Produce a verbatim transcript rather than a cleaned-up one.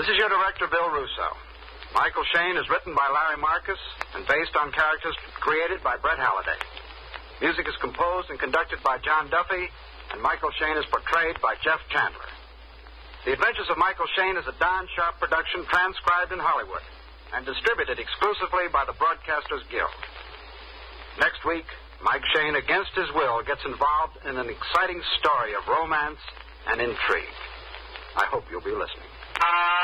This is your director, Bill Russo. Michael Shayne is written by Larry Marcus and based on characters created by Brett Halliday. Music is composed and conducted by John Duffy, and Michael Shayne is portrayed by Jeff Chandler. The Adventures of Michael Shayne is a Don Sharp production transcribed in Hollywood and distributed exclusively by the Broadcasters Guild. Next week, Mike Shayne, against his will, gets involved in an exciting story of romance and intrigue. I hope you'll be listening.